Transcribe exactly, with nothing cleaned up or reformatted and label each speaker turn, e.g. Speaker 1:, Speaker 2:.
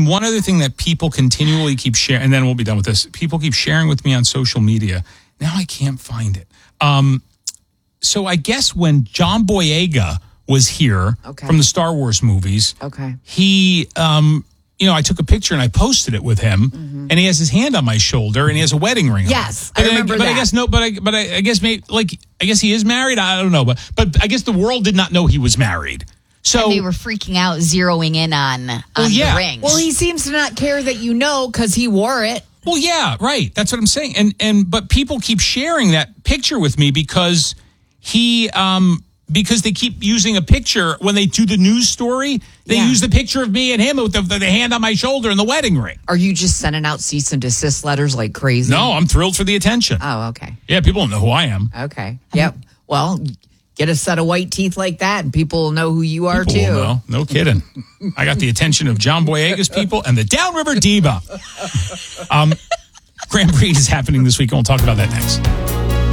Speaker 1: one other thing that people continually keep sharing, and then we'll be done with this. People keep sharing with me on social media. Now I can't find it. Um, so I guess when John Boyega was here
Speaker 2: okay.
Speaker 1: from the Star Wars movies,
Speaker 2: okay,
Speaker 1: he, um, you know, I took a picture and I posted it with him, mm-hmm. and he has his hand on my shoulder and he has a wedding ring.
Speaker 2: Yes,
Speaker 1: on.
Speaker 2: I remember
Speaker 1: I,
Speaker 2: that.
Speaker 1: But I guess no, but I, but I, I guess maybe like I guess he is married. I don't know, but but I guess the world did not know he was married. So
Speaker 3: and they were freaking out, zeroing in on, on
Speaker 1: well, yeah.
Speaker 3: the ring.
Speaker 2: Well, he seems to not care that you know because he wore it.
Speaker 1: Well, yeah, right. That's what I'm saying. And and but people keep sharing that picture with me because he um because they keep using a picture when they do the news story. They
Speaker 2: yeah.
Speaker 1: use the picture of me and him with the, the, the hand on my shoulder and the wedding ring.
Speaker 2: Are you just sending out cease and desist letters like crazy?
Speaker 1: No, I'm thrilled for the attention.
Speaker 2: Oh, okay.
Speaker 1: Yeah, people don't know who I am.
Speaker 2: Okay. Yep. Well, get a set of white teeth like that, and people will know who you are,
Speaker 1: People
Speaker 2: too.
Speaker 1: will know. No kidding. I got the attention of John Boyega's people and the Downriver Diva. Um, Grand Prix is happening this week, and we'll talk about that next.